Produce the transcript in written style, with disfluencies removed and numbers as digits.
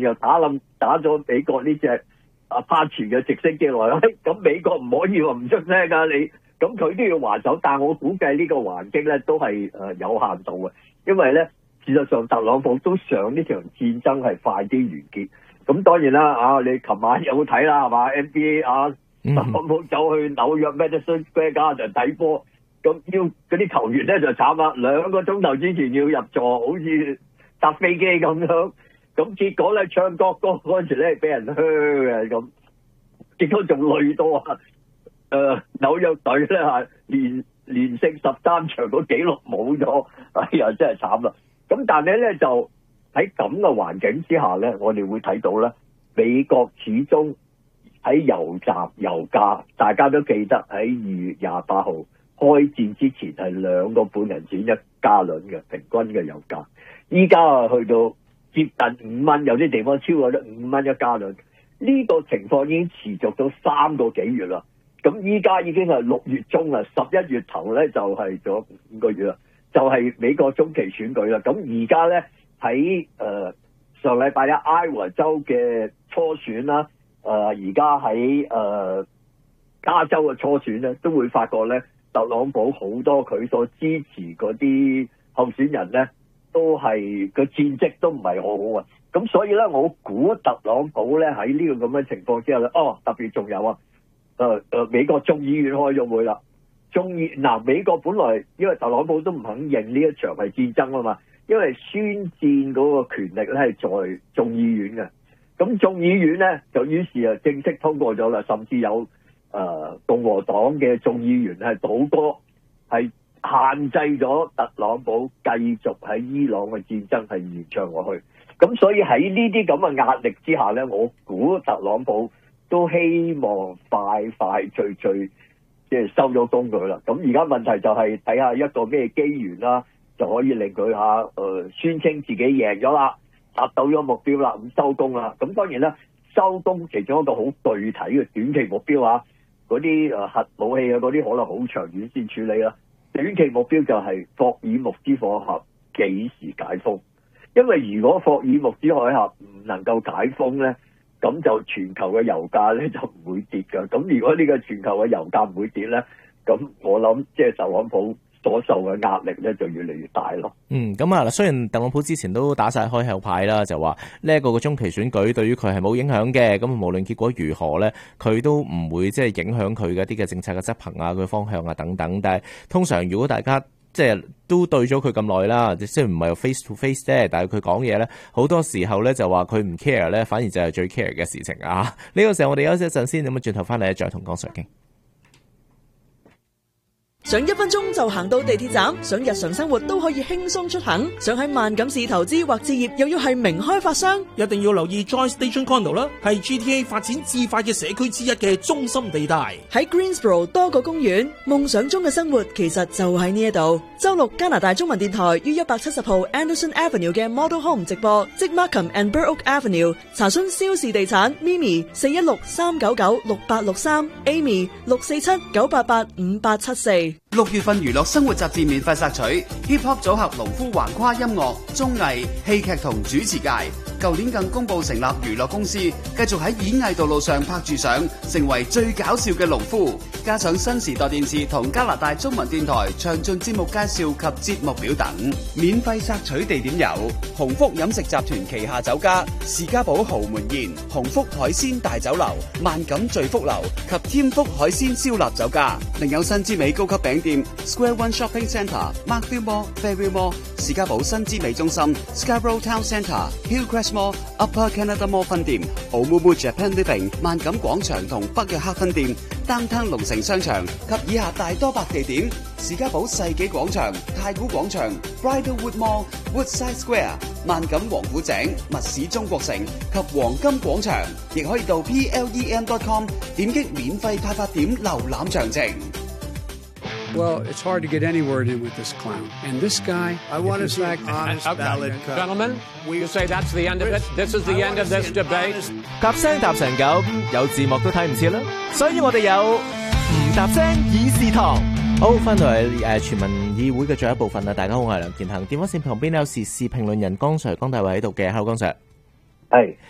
又打咗美國呢隻Apache嘅直升機落去，咁美國唔可以話唔出聲噶你，咁佢都要還手，但我估計呢個還擊咧都係有限度嘅，因為咧事實上特朗普都想呢場戰爭係快啲完結。咁當然啦，你琴晚有睇啦係嘛 NBA 特朗普走去紐約 Madison Square Garden 睇波，咁要嗰啲球員咧就慘啦，2個鐘頭之前要入座，好似搭飛機咁樣，咁結果咧唱國歌嗰陣時咧俾人噓嘅，咁結果仲累到紐約隊咧連勝13場個紀錄冇咗，哎呀真係慘啦！咁但係咧就喺咁嘅環境之下咧，我哋會睇到咧，美國始終喺油價，大家都記得喺2月28號開戰之前係2個半銀錢1加侖嘅平均嘅油價，依家去到接近5蚊，有啲地方超過咗5蚊1加侖，呢個情況已經持續咗3個幾月啦。咁依家已經係6月中啦，11月頭咧就係咗5個月啦，就係美國中期選舉啦。咁而家咧喺上禮拜一 Iowa 州嘅初選啦，而家喺加州嘅初選咧，都會發覺咧，特朗普好多佢所支持嗰啲候選人咧，都係個戰績都唔係好好啊。咁所以咧，我估特朗普咧喺呢個咁嘅情況之下咧，特別仲有美國眾議院開咗會啦。美國本來因為特朗普都唔肯認呢一場係戰爭啊嘛，因為宣戰嗰個權力咧係在眾議院嘅。咁眾議院咧就於是正式通過咗啦，甚至有共和黨嘅眾議員係倒戈，係限制咗特朗普繼續喺伊朗嘅戰爭係延長落去。咁所以喺呢啲咁嘅壓力之下咧，我估特朗普都希望快脆即係收咗工佢啦。咁而家問題就係睇下一個咩機緣啦，就可以令佢宣稱自己贏咗啦，達到咗目標啦，咁收工啦。咁當然啦，收工其中一個好具體嘅短期目標嗰啲核武器嗰啲可能好長遠先處理啦。短期目標就係霍爾木茲海峽幾時解封，因為如果霍爾木茲海峽唔能夠解封咧，咁就全球嘅油價咧就唔會跌㗎。咁如果呢個全球嘅油價唔會跌咧，咁我諗即係特朗普所受嘅壓力咧就越嚟越大咯。 咁啊，雖然特朗普之前都打晒開口牌啦，就話呢一個嘅中期選舉對於佢係冇影響嘅，咁無論結果如何咧，佢都唔會即係影響佢嘅啲嘅政策嘅執行啊、佢方向啊等等。但係通常如果大家即係都對咗佢咁耐啦，雖然唔係 face to face 啫，但係佢講嘢咧，好多時候咧就話佢唔 care 咧，反而就係最 care 嘅事情啊！呢個時候我哋休息一陣先，咁啊轉頭翻嚟再同江 Sir 傾。 想1分鐘就行到地鐵站，想日常生活都可以輕鬆出行，想喺萬錦市投資或置業又要係名開發商， 一定要留意 Joy Station Condo 啦，係 GTA 發展至快嘅社區之一嘅中心地帶。 喺 Greensboro 多個公園，夢想中嘅生活其實就喺呢一度。周六加拿大中文電台於170號 Anderson Avenue 嘅 Model Home 直播，即 Markham and Burrock Avenue。查詢蕭氏地產 Mimi 416-399-6863 Amy 647-988-5874。 6月份娛樂生活雜誌免費索取 Hip Hop 組合農夫橫跨音樂、綜藝、戲劇同主持界。舊年更公布成立娛樂公司，繼續喺演藝道路上拍住上，成為最搞笑嘅農夫。加上新時代電視同加拿大中文電台詳盡節目介紹及節目表等。免費索取地點有鴻福飲食集團旗下酒家士嘉堡豪門宴、鴻福海鮮大酒樓、萬錦聚福樓及添福海鮮燒臘酒家。另有新之美高級餅店 Square One Shopping Centre、Markville Mall、Fairview Mall、士嘉堡新之美中心、Scarborough Town Centre、Hillcrest Mall、Upper Canada Mall 分店、Oumuamua Japan Living、萬錦廣場同北約克分店、Downtown 龍城商場及以下大多百地點。士嘉堡世紀廣場、太古廣場、Bridlewood Mall、Woodside Square、萬錦王府井、密市中國城及黃金廣場，亦可以到 plem.com 點擊免費派發點瀏覽詳情。 Well, it's hard to get any word in with this clown. And this guy, I want to say honest, valid. Gentlemen, you say that's the end of it? This is the end of this debate? 夾聲搭成咁，有字幕都睇唔切啦，所以我哋有唔搭聲議事堂。好，翻到嚟全民議會嘅最後一部分啦。大家好，我係梁健恒，電話線旁邊有時事評論人江 Sir 江大衛喺度嘅，Hello 江 Sir。 係。